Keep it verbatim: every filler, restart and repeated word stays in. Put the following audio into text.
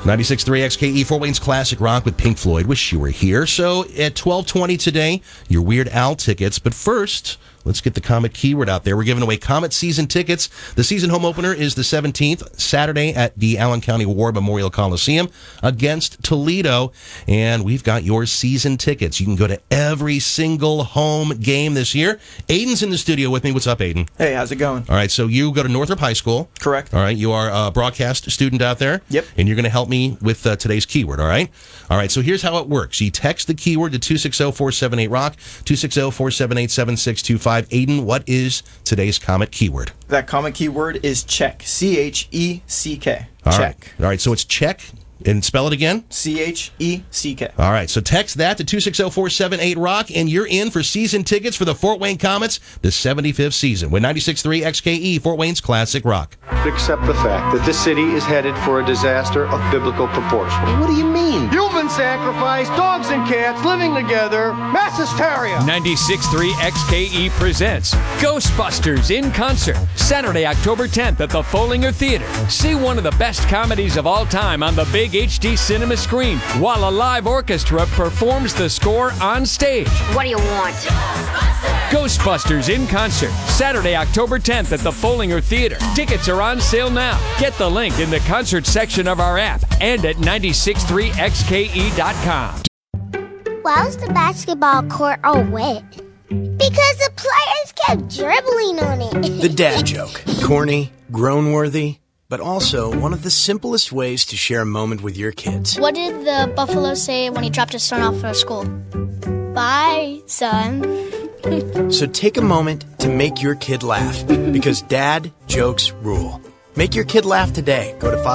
ninety-six point three X K E, Fort Wayne's Classic Rock with Pink Floyd. Wish you were here. So at twelve twenty today, your Weird Al tickets. But first, let's get the Comet keyword out there. We're giving away Comet season tickets. The season home opener is the seventeenth, Saturday at the Allen County War Memorial Coliseum against Toledo. And we've got your season tickets. You can go to every single home game this year. Aiden's in the studio with me. What's up, Aiden? Hey, how's it going? All right, so you go to Northrop High School. Correct. All right, you are a broadcast student out there. Yep. And you're going to help me with uh, today's keyword, all right? All right, so here's how it works. You text the keyword to two six zero, four seven eight, rock, two six zero, four seven eight, seven six two five. Aiden, what is today's Comet keyword? That Comet keyword is check. C H E C K. All Check. right. All right, so it's check. And spell it again? C H E C K. All right, so text that to two six zero, four seven eight, rock, and you're in for season tickets for the Fort Wayne Comets, the seventy-fifth season, with ninety-six point three X K E, Fort Wayne's Classic Rock. Accept the fact that this city is headed for a disaster of biblical proportion. What do you mean? Human sacrifice, dogs and cats living together, mass hysteria. ninety-six point three X K E presents Ghostbusters in concert, Saturday, October tenth at the Follinger Theater. See one of the best comedies of all time on the big H D cinema screen, while a live orchestra performs the score on stage. What do you want? Ghostbusters in concert, Saturday, October tenth at the Follinger Theater. Tickets are on sale now. Get the link in the concert section of our app and at ninety-six point three X K E dot com. Why was the basketball court all wet? Because the players kept dribbling on it. The dad joke. Corny, groan-worthy, but also one of the simplest ways to share a moment with your kids. What did the buffalo say when he dropped his son off for school? Bye, son. So take a moment to make your kid laugh, because dad jokes rule. Make your kid laugh today. Go to